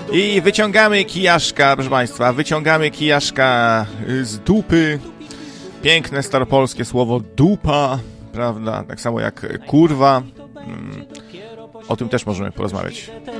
I wyciągamy kijaszka, proszę Państwa, wyciągamy kijaszka z dupy. Piękne staropolskie słowo dupa, prawda? Tak samo jak kurwa. O tym też możemy porozmawiać.